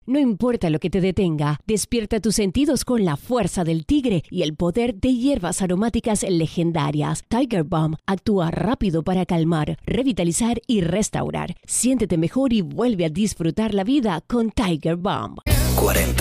No importa lo que te detenga, despierta tus sentidos con la fuerza del tigre y el poder de hierbas aromáticas legendarias. Tiger Balm actúa rápido para calmar, revitalizar y restaurar. Siéntete mejor y vuelve a disfrutar la vida con Tiger Balm. 40.